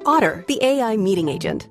Otter, the AI meeting agent.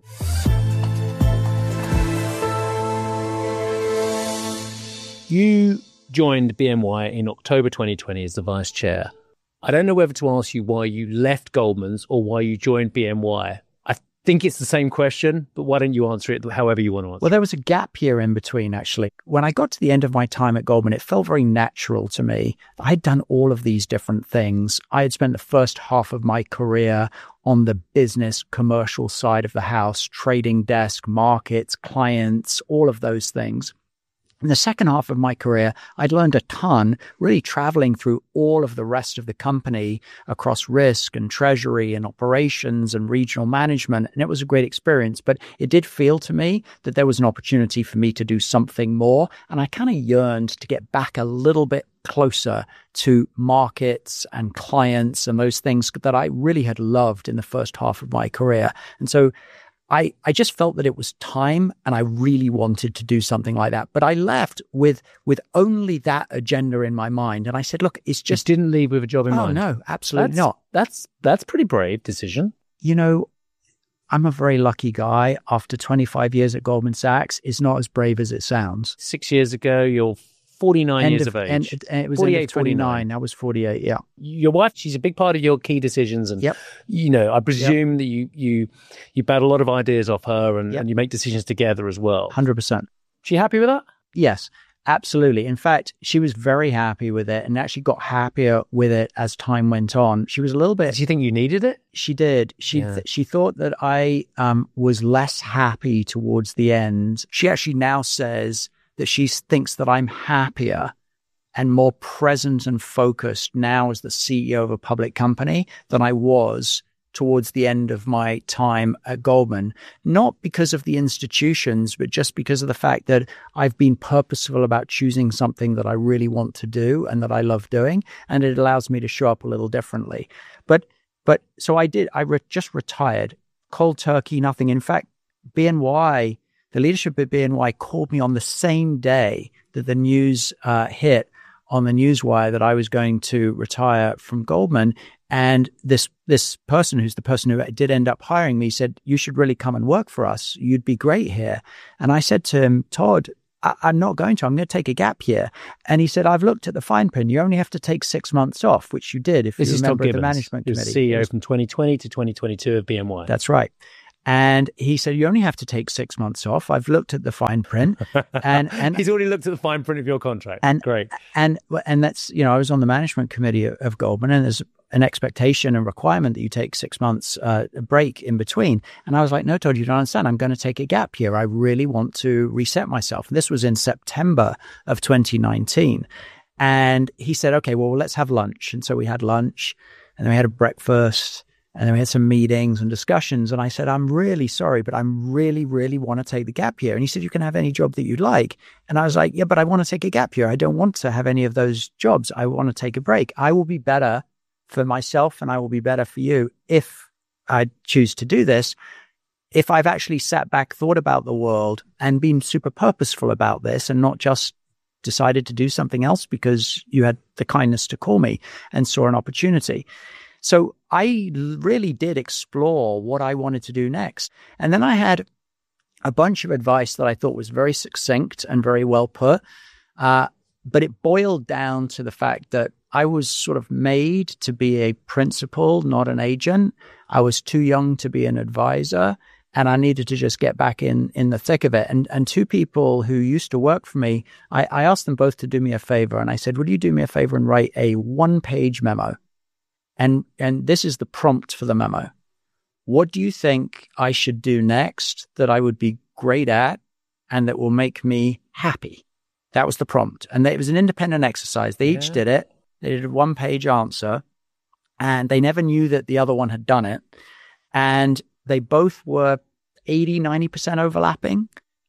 You joined BNY in October 2020 as the vice chair. I don't know whether to ask you why you left Goldman's or why you joined BNY. I think it's the same question, but why don't you answer it however you want to answer it? Well, there was a gap year in between, actually. When I got to the end of my time at Goldman, it felt very natural to me. I'd done all of these different things. I had spent the first half of my career on the business commercial side of the house, trading desk, markets, clients, all of those things. In the second half of my career, I'd learned a ton, really traveling through all of the rest of the company across risk and treasury and operations and regional management. And it was a great experience, but it did feel to me that there was an opportunity for me to do something more. And I kind of yearned to get back a little bit closer to markets and clients and those things that I really had loved in the first half of my career. And so I just felt that it was time, and I really wanted to do something like that. But I left with only that agenda in my mind. And I said, look, it's just... You didn't leave with a job in mind? No, absolutely not. That's pretty brave decision. You know, I'm a very lucky guy. After 25 years at Goldman Sachs, it's not as brave as it sounds. 6 years ago, you're 49 years of age. It was 48, end of 29. I was 48, yeah. Your wife, she's a big part of your key decisions. And, yep. you know, I presume that you bat a lot of ideas off her and, yep. and you make decisions together as well. 100%. She happy with that? Yes, absolutely. In fact, she was very happy with it and actually got happier with it as time went on. She was a little bit... Did you think you needed it? She did. She thought that I was less happy towards the end. She actually now says that she thinks that I'm happier and more present and focused now as the CEO of a public company than I was towards the end of my time at Goldman, not because of the institutions, but just because of the fact that I've been purposeful about choosing something that I really want to do and that I love doing, and it allows me to show up a little differently. But so I did. Just retired, cold turkey, nothing. In fact, BNY, the leadership at BNY called me on the same day that the news hit on the newswire that I was going to retire from Goldman. And this person, who's the person who did end up hiring me, said, you should really come and work for us. You'd be great here. And I said to him, Todd, I'm not going to. I'm going to take a gap year. And he said, I've looked at the fine print. You only have to take 6 months off, which you did if you remember the management committee. He was CEO from 2020 to 2022 of BNY. That's right. And he said, you only have to take 6 months off. I've looked at the fine print. And he's already looked at the fine print of your contract. Great. And that's, you know, I was on the management committee of Goldman, and there's an expectation and requirement that you take 6 months break in between. And I was like, no, Todd, you don't understand. I'm going to take a gap year. I really want to reset myself. And this was in September of 2019. And he said, okay, well, let's have lunch. And so we had lunch, and then we had a breakfast, and then we had some meetings and discussions. And I said, I'm really sorry, but I really, really want to take the gap year. And he said, you can have any job that you'd like. And I was like, yeah, but I want to take a gap year. I don't want to have any of those jobs. I want to take a break. I will be better for myself, and I will be better for you if I choose to do this. If I've actually sat back, thought about the world, and been super purposeful about this, and not just decided to do something else because you had the kindness to call me and saw an opportunity. So I really did explore what I wanted to do next. And then I had a bunch of advice that I thought was very succinct and very well put. But it boiled down to the fact that I was sort of made to be a principal, not an agent. I was too young to be an advisor, and I needed to just get back in the thick of it. And two people who used to work for me, I asked them both to do me a favor. And I said, would you do me a favor and write a 1-page memo? And this is the prompt for the memo. What do you think I should do next that I would be great at and that will make me happy? That was the prompt. And it was an independent exercise. They each did it. They did a 1-page answer, and they never knew that the other one had done it. And they both were 80, 90% overlapping.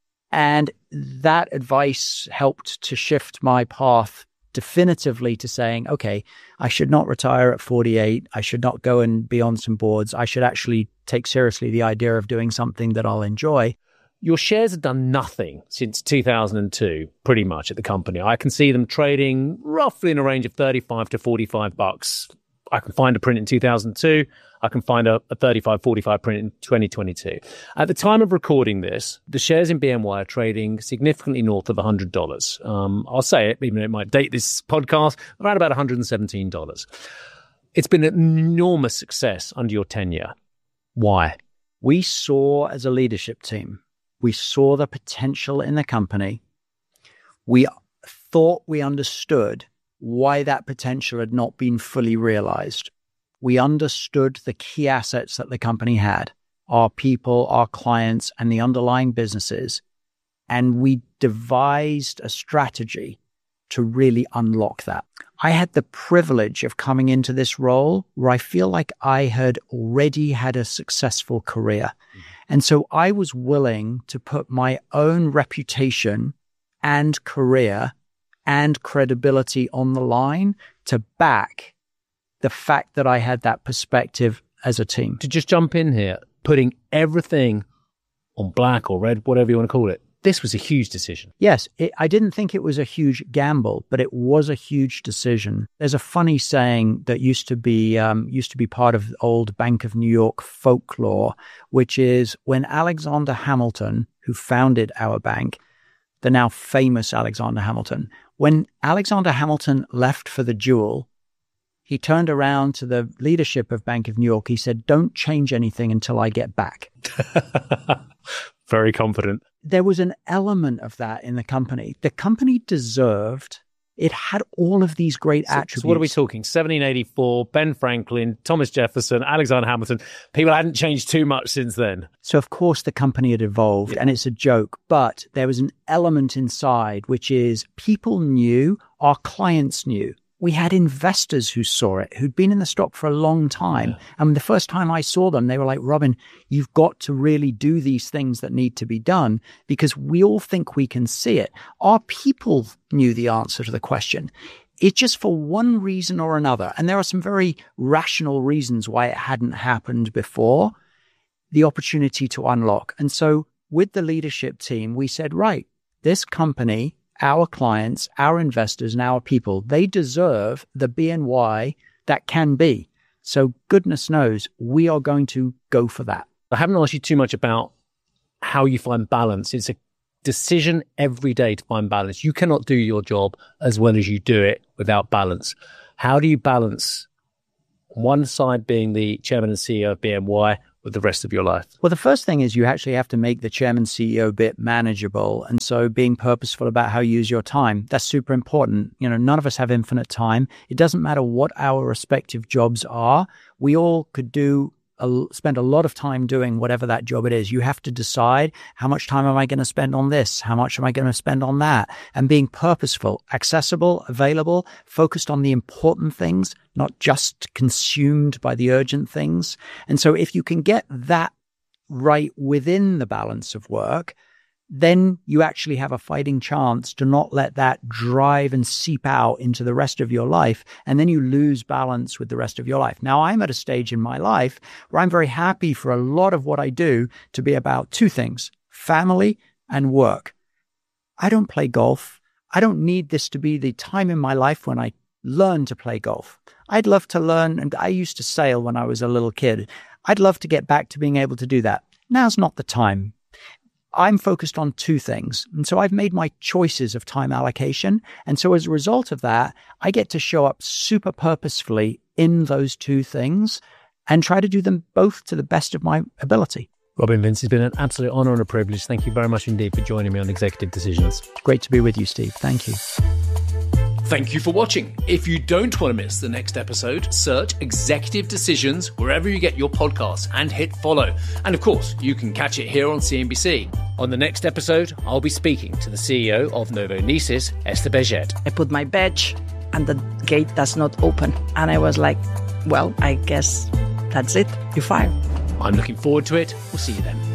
And that advice helped to shift my path definitively to saying, okay, I should not retire at 48. I should not go and be on some boards. I should actually take seriously the idea of doing something that I'll enjoy. Your shares have done nothing since 2002, pretty much, at the company. I can see them trading roughly in a range of $35 to $45 I can find a print in 2002. I can find a 35-45 print in 2022. At the time of recording this, the shares in BNY are trading significantly north of $100. I'll say it, even though it might date this podcast, around about $117. It's been an enormous success under your tenure. Why? We saw as a leadership team, we saw the potential in the company. We thought we understood why that potential had not been fully realized. We understood the key assets that the company had, our people, our clients, and the underlying businesses. And we devised a strategy to really unlock that. I had the privilege of coming into this role where I feel like I had already had a successful career. And so I was willing to put my own reputation and career and credibility on the line to back the fact that I had that perspective as a team. To just jump in here, putting everything on black or red, whatever you want to call it, this was a huge decision. Yes, I didn't think it was a huge gamble, but it was a huge decision. There's a funny saying that used to be part of old Bank of New York folklore, which is when Alexander Hamilton, who founded our bank, the now famous Alexander Hamilton, when Alexander Hamilton left for the Jewel, he turned around to the leadership of Bank of New York. He said, "Don't change anything until I get back." Very confident. There was an element of that in the company. The company deserved, it had all of these great attributes. So what are we talking? 1784, Ben Franklin, Thomas Jefferson, Alexander Hamilton. People hadn't changed too much since then. So of course the company had evolved, and it's a joke, but there was an element inside, which is people knew, our clients knew. We had investors who saw it, who'd been in the stock for a long time. Yeah. And the first time I saw them, they were like, "Robin, you've got to really do these things that need to be done because we all think we can see it." Our people knew the answer to the question. It just for one reason or another, and there are some very rational reasons why it hadn't happened before, the opportunity to unlock. And so with the leadership team, we said, right, this company, our clients, our investors, and our people, they deserve the BNY that can be. So goodness knows, we are going to go for that. I haven't asked you too much about how you find balance. It's a decision every day to find balance. You cannot do your job as well as you do it without balance. How do you balance one side being the chairman and CEO of BNY with the rest of your life? Well, the first thing is you actually have to make the chairman CEO bit manageable. And so being purposeful about how you use your time, that's super important. You know, none of us have infinite time. It doesn't matter what our respective jobs are. We all could spend a lot of time doing whatever that job it is. You have to decide, how much time am I going to spend on this? How much am I going to spend on that? And being purposeful, accessible, available, focused on the important things, not just consumed by the urgent things. And so if you can get that right within the balance of work, then you actually have a fighting chance to not let that drive and seep out into the rest of your life. And then you lose balance with the rest of your life. Now, I'm at a stage in my life where I'm very happy for a lot of what I do to be about two things, family and work. I don't play golf. I don't need this to be the time in my life when I learn to play golf. I'd love to learn, and I used to sail when I was a little kid. I'd love to get back to being able to do that. Now's not the time. I'm focused on two things. And so I've made my choices of time allocation. And so as a result of that, I get to show up super purposefully in those two things and try to do them both to the best of my ability. Robin Vince, it's been an absolute honor and a privilege. Thank you very much indeed for joining me on Executive Decisions. Great to be with you, Steve. Thank you. Thank you for watching. If you don't want to miss the next episode, search Executive Decisions wherever you get your podcasts and hit follow. And of course, you can catch it here on CNBC. On the next episode, I'll be speaking to the CEO of Novonesis, Esther Baiget. I put my badge and the gate does not open. And I was like, well, I guess that's it. You're fired. I'm looking forward to it. We'll see you then.